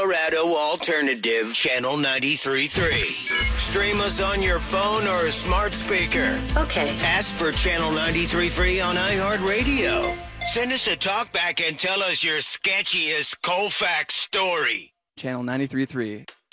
Colorado Alternative, Channel 93.3. Stream us on your phone or smart speaker. Okay. Ask for Channel 93.3 on iHeartRadio. Send us a talkback and tell us your sketchiest Colfax story. Channel 93.3.